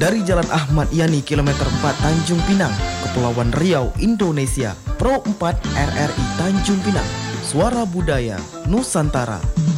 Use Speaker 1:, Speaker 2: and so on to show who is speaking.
Speaker 1: dari Jalan Ahmad Yani kilometer 4 Tanjung Pinang, Kepulauan Riau, Indonesia. Pro 4 RRI Tanjung Pinang, suara budaya Nusantara.